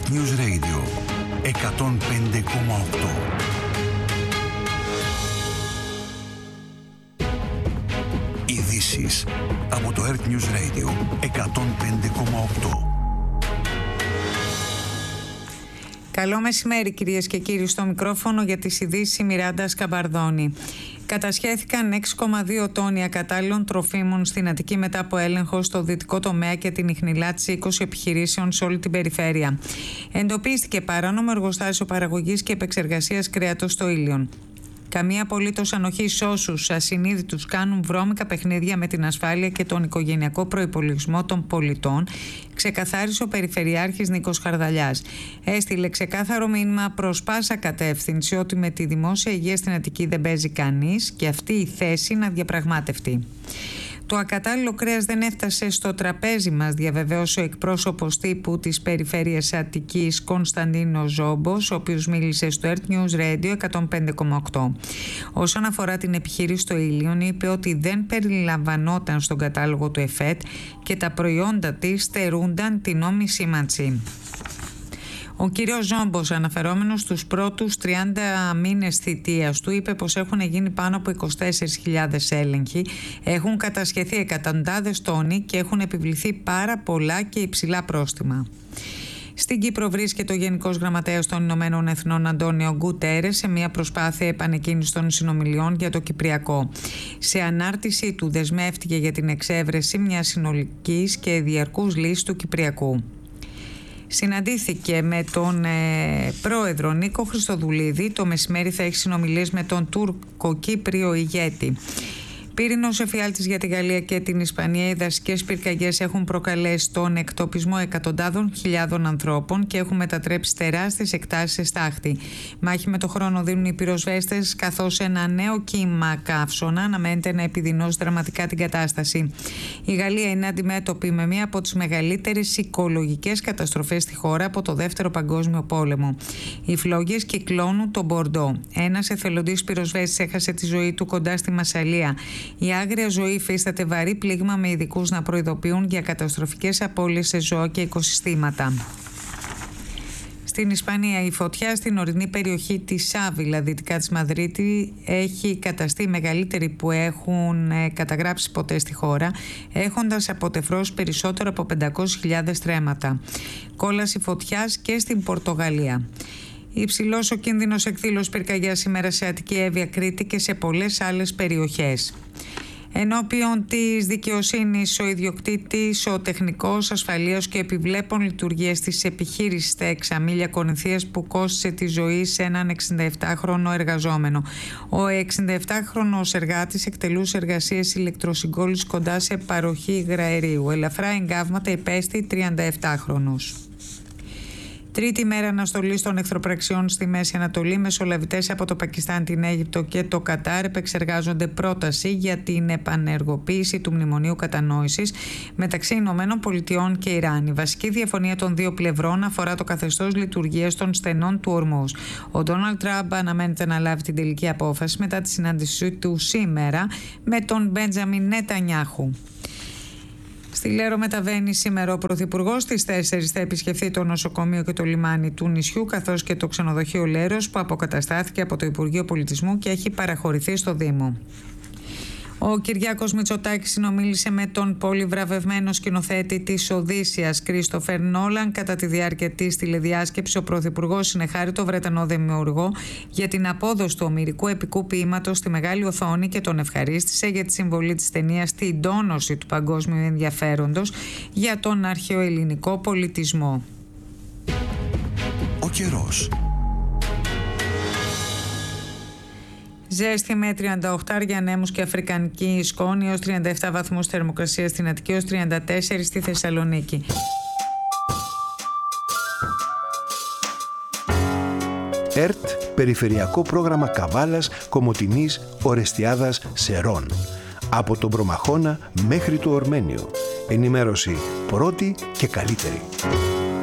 Earth News Radio 105,8. Ειδήσεις από το Earth News Radio 105,8. Καλό μεσημέρι κυρίες και κύριοι, στο μικρόφωνο για τις ειδήσεις η Μιράντα Σκαμπαρδόνη. Κατασχέθηκαν 6,2 τόνοι ακατάλληλων τροφίμων στην Αττική μετά από έλεγχο στο δυτικό τομέα και την ιχνηλάτηση 20 επιχειρήσεων σε όλη την περιφέρεια. Εντοπίστηκε παράνομο εργοστάσιο παραγωγής και επεξεργασίας κρέατος στο Ήλιον. Καμία απολύτως ανοχή σε όσους ασυνείδητους κάνουν βρώμικα παιχνίδια με την ασφάλεια και τον οικογενειακό προϋπολογισμό των πολιτών, ξεκαθάρισε ο Περιφερειάρχης Νίκος Χαρδαλιάς. Έστειλε ξεκάθαρο μήνυμα προς πάσα κατεύθυνση ότι με τη δημόσια υγεία στην Αττική δεν παίζει κανείς και αυτή η θέση να διαπραγμάτευτεί. Το ακατάλληλο κρέας δεν έφτασε στο τραπέζι μας, διαβεβαίωσε ο εκπρόσωπος τύπου της Περιφέρειας Αττικής Κωνσταντίνος Ζόμπος, ο οποίος μίλησε στο Earth News Radio 105,8. Όσον αφορά την επιχείρηση στο Ήλιον, είπε ότι δεν περιλαμβανόταν στον κατάλογο του ΕΦΕΤ και τα προϊόντα της στερούνταν την νόμιμη σήμανση. Ο κύριος Ζόμπος, αναφερόμενος στους πρώτους 30 μήνες θητείας του, είπε πως έχουν γίνει πάνω από 24.000 έλεγχοι, έχουν κατασχεθεί εκατοντάδες τόνοι και έχουν επιβληθεί πάρα πολλά και υψηλά πρόστιμα. Στην Κύπρο βρίσκεται ο Γενικός Γραμματέας των Ηνωμένων Εθνών Αντώνιο Γκουτέρες σε μια προσπάθεια επανεκκίνησης των συνομιλιών για το Κυπριακό. Σε ανάρτησή του δεσμεύτηκε για την εξέβρεση μιας συνολικής και διαρκούς λύσης του Κυπριακού. Συναντήθηκε με τον πρόεδρο Νίκο Χριστοδουλίδη. Το μεσημέρι θα έχει συνομιλίες με τον Τούρκο-Κύπριο ηγέτη. Πύρινος εφιάλτης για τη Γαλλία και την Ισπανία. Οι δασικές πυρκαγιές έχουν προκαλέσει τον εκτοπισμό εκατοντάδων χιλιάδων ανθρώπων και έχουν μετατρέψει τεράστιες εκτάσεις σε στάχτη. Μάχη με το χρόνο δίνουν οι πυροσβέστες, καθώς ένα νέο κύμα καύσωνα αναμένεται να επιδεινώσει δραματικά την κατάσταση. Η Γαλλία είναι αντιμέτωπη με μία από τις μεγαλύτερες οικολογικές καταστροφές στη χώρα από το Δεύτερο Παγκόσμιο Πόλεμο. Οι φλόγες κυκλώνουν τον Μπορντό. Ένας εθελοντής πυροσβέστης έχασε τη ζωή του κοντά στη Μασσαλία. Η άγρια ζωή υφίσταται βαρύ πλήγμα, με ειδικούς να προειδοποιούν για καταστροφικές απώλειες σε ζώα και οικοσυστήματα. Στην Ισπανία, η φωτιά στην ορεινή περιοχή της Σάβιλα, δυτικά της Μαδρίτη, έχει καταστεί η μεγαλύτερη που έχουν καταγράψει ποτέ στη χώρα, έχοντας αποτεφρώσει περισσότερο από 500.000 στρέμματα. Κόλαση φωτιάς και στην Πορτογαλία. Υψηλός ο κίνδυνος εκδήλωσης πυρκαγιάς σήμερα σε Αττική, Εύβοια, Κρήτη και σε πολλές άλλες περιοχές. Ενώπιον της δικαιοσύνης, ο ιδιοκτήτης, ο τεχνικός ασφαλείας και επιβλέπων λειτουργίας της επιχείρησης στα Εξαμήλια Κορινθίας που κόστισε τη ζωή σε έναν 67χρονο εργαζόμενο. Ο 67χρονος εργάτης εκτελούσε εργασίες ηλεκτροσυγκόλλησης κοντά σε παροχή υγραερίου. Ελαφρά εγκάβματα υπέστη 37χρονος. Τρίτη μέρα αναστολής των εχθροπραξιών στη Μέση Ανατολή. Μεσολαβητές από το Πακιστάν, την Αίγυπτο και το Κατάρ επεξεργάζονται πρόταση για την επανεργοποίηση του Μνημονίου Κατανόησης μεταξύ Ηνωμένων Πολιτειών και Ιράν. Η βασική διαφωνία των δύο πλευρών αφορά το καθεστώς λειτουργίας των στενών του Ορμούζ. Ο Ντόναλντ Τραμπ αναμένεται να λάβει την τελική απόφαση μετά τη συνάντησή του σήμερα με τον Μπέντζαμιν Νετανιάχου. Στη Λέρο μεταβαίνει σήμερα ο Πρωθυπουργός. Στις 4 θα επισκεφθεί το νοσοκομείο και το λιμάνι του νησιού, καθώς και το ξενοδοχείο Λέρος που αποκαταστάθηκε από το Υπουργείο Πολιτισμού και έχει παραχωρηθεί στο Δήμο. Ο Κυριάκος Μητσοτάκης συνομίλησε με τον πολυβραβευμένο σκηνοθέτη της Οδύσσειας Κρίστοφερ Νόλαν. Κατά τη διάρκεια της τηλεδιάσκεψης, ο Πρωθυπουργός συνεχάρη το Βρετανό δημιουργό για την απόδοση του ομηρικού επικού ποίηματος στη μεγάλη οθόνη και τον ευχαρίστησε για τη συμβολή της ταινίας στην τόνωση του παγκόσμιου ενδιαφέροντος για τον αρχαιοελληνικό πολιτισμό. Ο καιρός. Ζέστη με 38 ανέμους και αφρικανική σκόνη, έως 37 βαθμούς θερμοκρασία στην Αττική, έως 34 στη Θεσσαλονίκη. ΕΡΤ, Περιφερειακό Πρόγραμμα Καβάλας, Κομοτηνής, Ορεστιάδας, Σερών. Από τον Προμαχώνα μέχρι το Ορμένιο. Ενημέρωση πρώτη και καλύτερη.